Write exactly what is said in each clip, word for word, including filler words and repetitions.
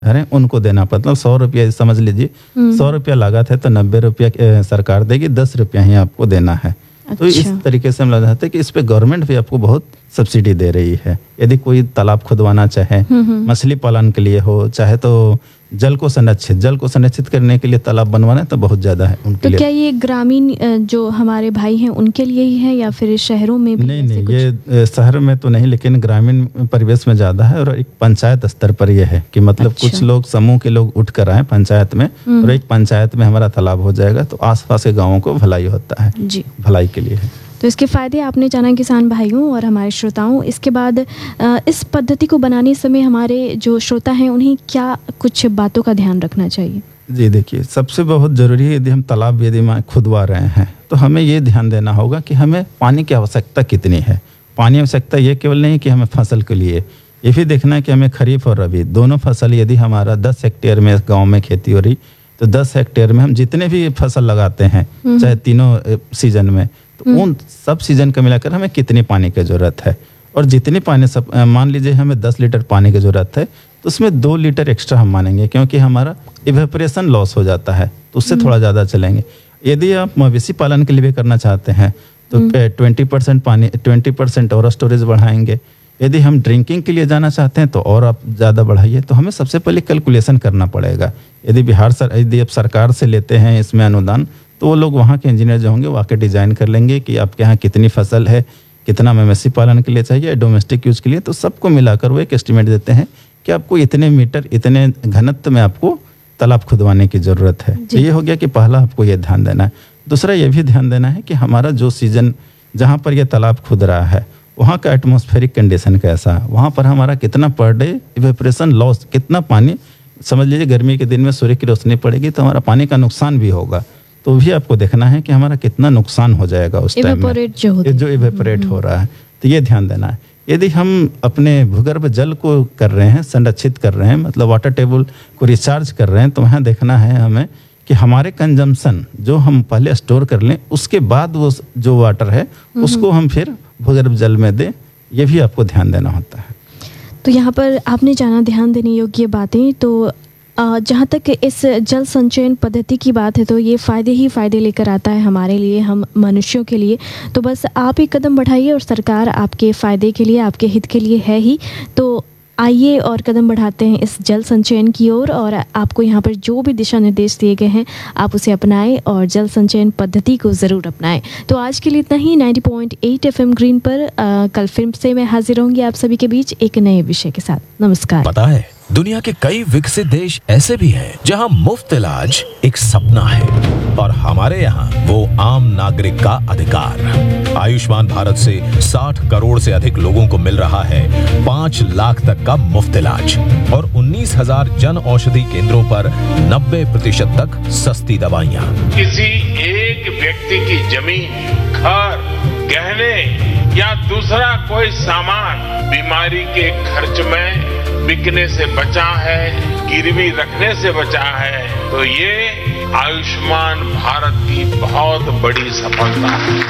है उनको देना पड़ता है। सौ रुपया समझ लीजिए, सौ रुपया लागत है तो नब्बे रुपया सरकार देगी, दस रुपया ही आपको देना है। अच्छा। तो इस तरीके से हम लगा चाहते हैं कि इस पे गवर्नमेंट भी आपको बहुत सब्सिडी दे रही है। यदि कोई तालाब खुदवाना चाहे, मछली पालन के लिए हो, चाहे तो जल को संरक्षित जल को संरक्षित करने के लिए तालाब बनवाना है तो बहुत ज़्यादा है उनके तो लिए। क्या ये ग्रामीण जो हमारे भाई हैं उनके लिए ही है या फिर शहरों में भी? नहीं नहीं, ये शहर में तो नहीं, लेकिन ग्रामीण परिवेश में ज़्यादा है। और एक पंचायत स्तर पर ये है कि मतलब अच्छा। कुछ लोग समूह के लोग उठ कर आए पंचायत में, और एक पंचायत में हमारा तालाब हो जाएगा तो आसपास के गाँवों को भलाई होता है जी, भलाई के लिए है। तो इसके फ़ायदे आपने जाना किसान भाइयों और हमारे श्रोताओं। इसके बाद इस पद्धति को बनाने समय हमारे जो श्रोता हैं उन्हें क्या कुछ बातों का ध्यान रखना चाहिए? जी देखिए, सबसे बहुत ज़रूरी है, यदि हम तालाब यदि खुदवा रहे हैं तो हमें ये ध्यान देना होगा कि हमें पानी की आवश्यकता कितनी है। पानी आवश्यकता ये केवल नहीं कि हमें फसल के लिए, ये भी देखना है कि हमें खरीफ और रबी दोनों फसल, यदि हमारा दस हेक्टेयर में गाँव में खेती हो रही तो दस हेक्टेयर में हम जितने भी फसल लगाते हैं चाहे तीनों सीजन में, तो उन सब सीजन का मिलाकर हमें कितनी पानी की ज़रूरत है। और जितनी पानी सब मान लीजिए हमें दस लीटर पानी की ज़रूरत है तो उसमें दो लीटर एक्स्ट्रा हम मानेंगे, क्योंकि हमारा इवेपोरेशन लॉस हो जाता है तो उससे थोड़ा ज़्यादा चलेंगे। यदि आप मवेशी पालन के लिए भी करना चाहते हैं तो ट्वेंटी परसेंट पानी ट्वेंटी परसेंट और स्टोरेज बढ़ाएंगे। यदि हम ड्रिंकिंग के लिए जाना चाहते हैं तो और आप ज़्यादा बढ़ाइए। तो हमें सबसे पहले कैलकुलेशन करना पड़ेगा। यदि बिहार सर यदि आप सरकार से लेते हैं इसमें अनुदान, तो वो लोग वहाँ के इंजीनियर जो होंगे वो आके डिज़ाइन कर लेंगे कि आपके यहाँ कितनी फसल है, कितना मवेशी पालन के लिए चाहिए, डोमेस्टिक यूज़ के लिए, तो सबको मिलाकर वो एक एस्टिमेट देते हैं कि आपको इतने मीटर इतने घनत्व में आपको तालाब खुदवाने की ज़रूरत है। तो ये हो गया कि पहला आपको ये ध्यान देना है। दूसरा ये भी ध्यान देना है कि हमारा जो सीजन जहाँ पर यह तालाब खुद रहा है वहाँ का एटमॉस्फेरिक कंडीशन कैसा है, वहाँ पर हमारा कितना पर डे इवेपोरेशन लॉस, कितना पानी, समझ लीजिए गर्मी के दिन में सूर्य की रोशनी पड़ेगी तो हमारा पानी का नुकसान भी होगा, तो भी आपको देखना है कि हमारा कितना नुकसान हो जाएगा उस टाइम में जो, जो इवेपोरेट हो रहा है। तो ये ध्यान देना है। यदि हम अपने भूगर्भ जल को कर रहे हैं, संरक्षित कर रहे हैं, मतलब वाटर टेबल को रिचार्ज कर रहे हैं, तो वहाँ देखना है हमें कि हमारे कंजम्पशन जो हम पहले स्टोर कर लें उसके बाद वो जो वाटर है उसको हम फिर भूगर्भ जल में दें, ये भी आपको ध्यान देना होता है। तो यहाँ पर आपने जाना ध्यान देने योग्य बातें। तो जहाँ तक इस जल संचयन पद्धति की बात है तो ये फ़ायदे ही फ़ायदे लेकर आता है हमारे लिए, हम मनुष्यों के लिए। तो बस आप एक कदम बढ़ाइए और सरकार आपके फ़ायदे के लिए, आपके हित के लिए है ही। तो आइए और कदम बढ़ाते हैं इस जल संचयन की ओर। और आपको यहाँ पर जो भी दिशा निर्देश दिए गए हैं आप उसे अपनाएं और जल संचयन पद्धति को ज़रूर अपनाएं। तो आज के लिए इतना ही। नब्बे पॉइंट आठ एफएम ग्रीन पर आ, कल फिर से मैं हाजिर होंगी आप सभी के बीच एक नए विषय के साथ। नमस्कार। पता है दुनिया के कई विकसित देश ऐसे भी हैं जहां मुफ्त इलाज एक सपना है, और हमारे यहाँ वो आम नागरिक का अधिकार। आयुष्मान भारत से साठ करोड़ से अधिक लोगों को मिल रहा है पाँच लाख तक का मुफ्त इलाज, और उन्नीस हजार जन औषधि केंद्रों पर नब्बे प्रतिशत तक सस्ती दवाइयाँ। किसी एक व्यक्ति की जमीन, घर, गहने या दूसरा कोई सामान बीमारी के खर्च में बिकने से बचा है, गिरवी रखने से बचा है, तो ये आयुष्मान भारत की बहुत बड़ी सफलता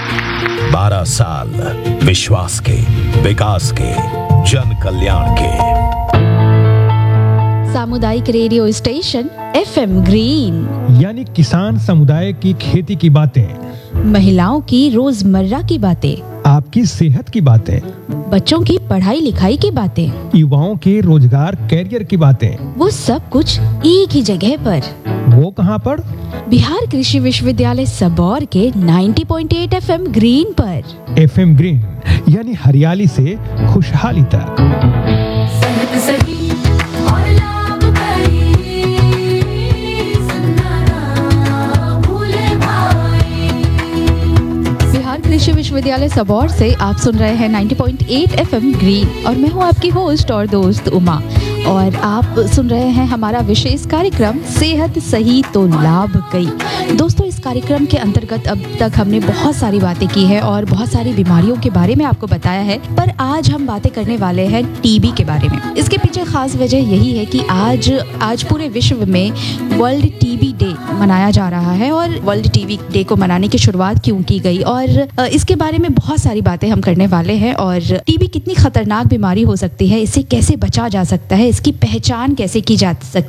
है। बारह साल विश्वास के, विकास के, जन कल्याण के। सामुदायिक रेडियो स्टेशन एफएम ग्रीन, यानी किसान समुदाय की खेती की बातें, महिलाओं की रोजमर्रा की बातें, आपकी सेहत की बातें, बच्चों की पढ़ाई लिखाई की बातें, युवाओं के रोजगार कैरियर की बातें, वो सब कुछ एक ही जगह पर। वो कहाँ पर? बिहार कृषि विश्वविद्यालय सबौर के नब्बे पॉइंट आठ एफएम ग्रीन पर। एफएम ग्रीन यानी हरियाली से खुशहाली तक। कृषि विश्वविद्यालय सबौर से आप सुन रहे हैं नब्बे पॉइंट आठ एफएम ग्रीन, और मैं हूं आपकी होस्ट और दोस्त उमा, और आप सुन रहे हैं हमारा विशेष कार्यक्रम सेहत सही तो लाभ कई। दोस्तों, इस कार्यक्रम के अंतर्गत अब तक हमने बहुत सारी बातें की है और बहुत सारी बीमारियों के बारे में आपको बताया है, पर आज हम बातें करने वाले हैं टीबी के बारे में। इसके पीछे खास वजह यही है कि आज आज पूरे विश्व में वर्ल्ड टीबी डे मनाया जा रहा है और वर्ल्ड टीबी डे को मनाने की शुरुआत क्यों की गई और इसके बारे में बहुत सारी बातें हम करने वाले हैं। और टीबी कितनी खतरनाक बीमारी हो सकती है, इससे कैसे बचा जा सकता है, इसकी पहचान कैसे की जा सकती